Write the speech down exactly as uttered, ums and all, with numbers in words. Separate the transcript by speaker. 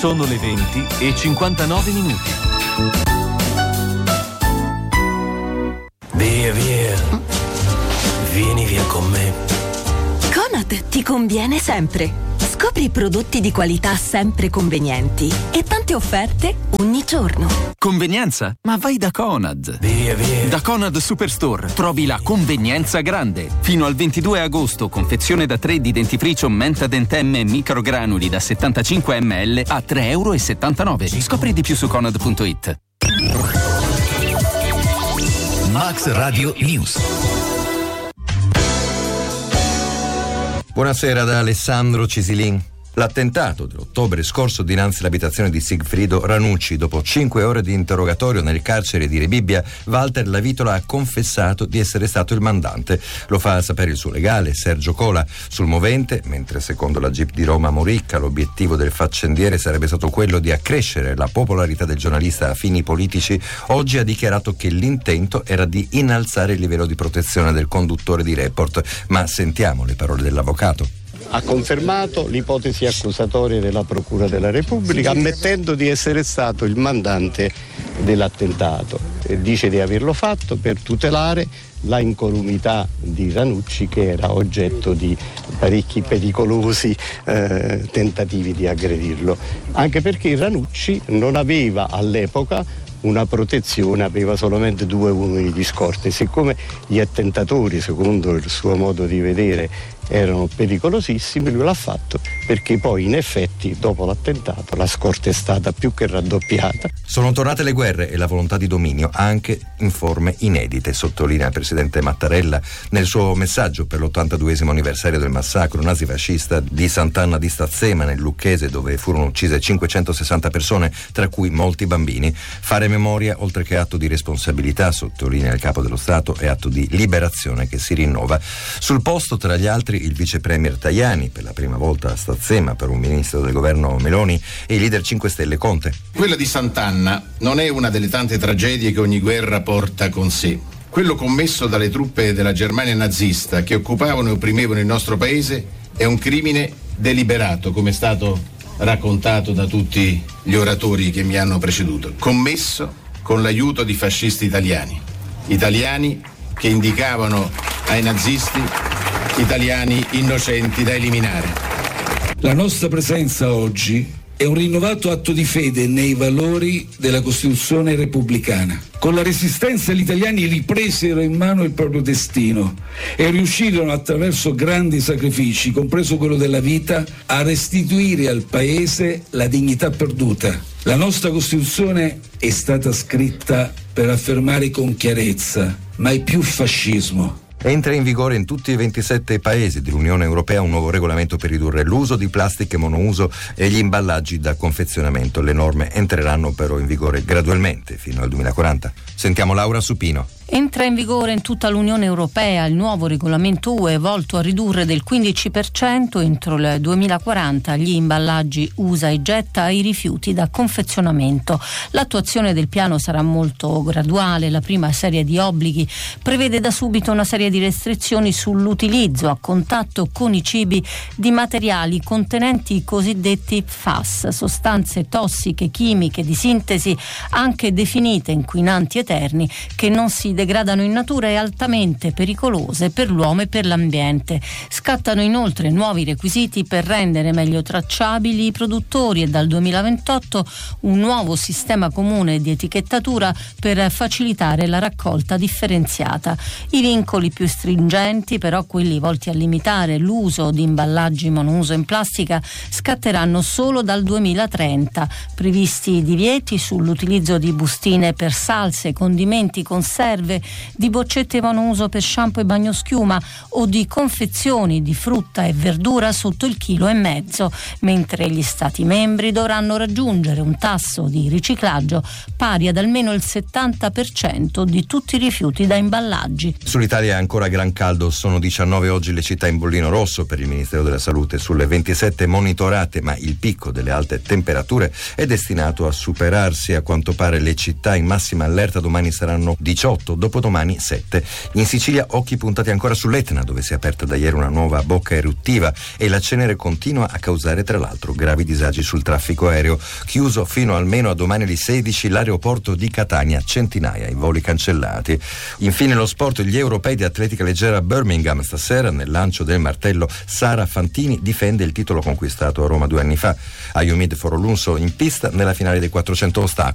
Speaker 1: Sono le venti e cinquantanove minuti.
Speaker 2: Via, via. Vieni via con me.
Speaker 3: Conad ti conviene sempre. Scopri prodotti di qualità sempre convenienti e tante offerte ogni giorno.
Speaker 4: Convenienza? Ma vai da Conad.
Speaker 2: Via, via.
Speaker 4: Da Conad Superstore trovi la convenienza grande. Fino al ventidue agosto, confezione da tre di dentifricio Menta Dentemme microgranuli da settantacinque millilitri a tre e settantanove euro. Scopri di più su conad punto it.
Speaker 5: Max Radio News.
Speaker 6: Buonasera da Alessandro Cisilin. L'attentato dell'ottobre scorso dinanzi all'abitazione di Sigfrido Ranucci. Dopo cinque ore di interrogatorio nel carcere di Rebibbia, Walter Lavitola ha confessato di essere stato il mandante. Lo fa sapere il suo legale, Sergio Cola. Sul movente, mentre secondo la Gip di Roma Moricca l'obiettivo del faccendiere sarebbe stato quello di accrescere la popolarità del giornalista a fini politici, oggi ha dichiarato che l'intento era di innalzare il livello di protezione del conduttore di Report. Ma sentiamo le parole dell'avvocato.
Speaker 7: Ha confermato l'ipotesi accusatoria della Procura della Repubblica, ammettendo di essere stato il mandante dell'attentato, e dice di averlo fatto per tutelare la incolumità di Ranucci, che era oggetto di parecchi pericolosi eh, tentativi di aggredirlo, anche perché Ranucci non aveva all'epoca una protezione, aveva solamente due uomini di scorta, e siccome gli attentatori, secondo il suo modo di vedere, erano pericolosissimi, lui l'ha fatto perché poi in effetti dopo l'attentato la scorta è stata più che raddoppiata.
Speaker 6: Sono tornate le guerre e la volontà di dominio, anche in forme inedite, sottolinea il presidente Mattarella nel suo messaggio per l'ottantaduesimo anniversario del massacro nazifascista di Sant'Anna di Stazzema nel Lucchese, dove furono uccise cinquecentosessanta persone, tra cui molti bambini. Fare memoria, oltre che atto di responsabilità, sottolinea il capo dello Stato, è atto di liberazione che si rinnova. Sul posto, tra gli altri, il vice premier Tajani, per la prima volta a Stazzema per un ministro del governo Meloni, e il leader cinque Stelle Conte.
Speaker 8: Quella di Sant'Anna non è una delle tante tragedie che ogni guerra porta con sé. Quello commesso dalle truppe della Germania nazista che occupavano e opprimevano il nostro paese è un crimine deliberato, come è stato raccontato da tutti gli oratori che mi hanno preceduto, commesso con l'aiuto di fascisti italiani, italiani che indicavano ai nazisti italiani innocenti da eliminare.
Speaker 9: La nostra presenza oggi è un rinnovato atto di fede nei valori della Costituzione repubblicana. Con la resistenza gli italiani ripresero in mano il proprio destino e riuscirono, attraverso grandi sacrifici, compreso quello della vita, a restituire al Paese la dignità perduta. La nostra Costituzione è stata scritta per affermare con chiarezza: mai più fascismo.
Speaker 6: Entra in vigore in tutti i ventisette paesi dell'Unione Europea un nuovo regolamento per ridurre l'uso di plastiche monouso e gli imballaggi da confezionamento. Le norme entreranno però in vigore gradualmente fino al duemilaquaranta. Sentiamo Laura Supino.
Speaker 10: Entra in vigore in tutta l'Unione Europea il nuovo regolamento U E volto a ridurre del quindici per cento entro il duemilaquaranta gli imballaggi usa e getta e i rifiuti da confezionamento. L'attuazione del piano sarà molto graduale. La prima serie di obblighi prevede da subito una serie di restrizioni sull'utilizzo a contatto con i cibi di materiali contenenti i cosiddetti F A S, sostanze tossiche, chimiche di sintesi, anche definite inquinanti eterni, che non si degradano in natura e altamente pericolose per l'uomo e per l'ambiente. Scattano inoltre nuovi requisiti per rendere meglio tracciabili i produttori e dal duemilaventotto un nuovo sistema comune di etichettatura per facilitare la raccolta differenziata. I vincoli più stringenti, però quelli volti a limitare l'uso di imballaggi monouso in plastica, scatteranno solo dal duemilatrenta. Previsti divieti sull'utilizzo di bustine per salse, condimenti, conserve, di boccette monouso per shampoo e bagnoschiuma o di confezioni di frutta e verdura sotto il chilo e mezzo, mentre gli Stati membri dovranno raggiungere un tasso di riciclaggio pari ad almeno il settanta per cento di tutti i rifiuti da imballaggi.
Speaker 6: Sull'Italia è ancora gran caldo, sono diciannove oggi le città in bollino rosso per il Ministero della Salute sulle ventisette monitorate, ma il picco delle alte temperature è destinato a superarsi. A quanto pare le città in massima allerta domani saranno diciotto otto, dopodomani sette. In Sicilia occhi puntati ancora sull'Etna, dove si è aperta da ieri una nuova bocca eruttiva e la cenere continua a causare tra l'altro gravi disagi sul traffico aereo. Chiuso fino almeno a domani alle sedici l'aeroporto di Catania, centinaia i voli cancellati. Infine lo sport, gli europei di atletica leggera a Birmingham stasera nel lancio del martello Sara Fantini difende il titolo conquistato a Roma due anni fa. Ayumid Forolunso in pista nella finale dei quattrocento ostacoli.